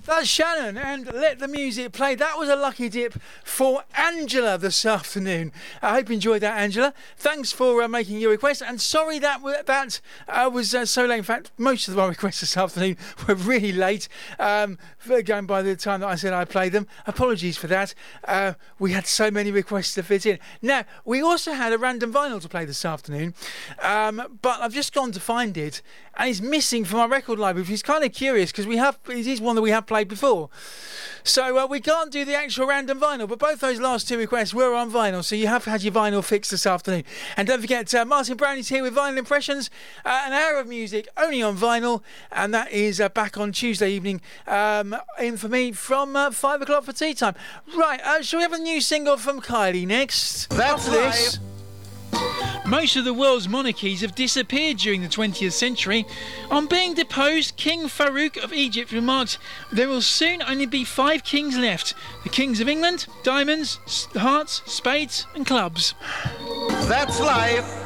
That's Shannon and Let the Music Play. That was a lucky dip for Angela this afternoon. I hope you enjoyed that, Angela. Thanks for making your request, and sorry that was so late. In fact, most of our requests this afternoon were really late, going by the time that I said I played them. Apologies for that. We had so many requests to fit in. Now, we also had a random vinyl to play this afternoon, but I've just gone to find it, and it's missing from our record library, which is kind of curious because it is one that we have played before. So we can't do the actual random vinyl, but both those last two requests were on vinyl, so you have had your vinyl fixed this afternoon. And don't forget, Martin Brown is here with Vinyl Impressions, an hour of music only on vinyl, and that is back on Tuesday evening in for me from 5 o'clock for tea time. Right, shall we have a new single from Kylie next? That's this. Most of the world's monarchies have disappeared during the 20th century. On being deposed, King Farouk of Egypt remarked, "There will soon only be 5 kings left. The kings of England, diamonds, hearts, spades and clubs." That's life.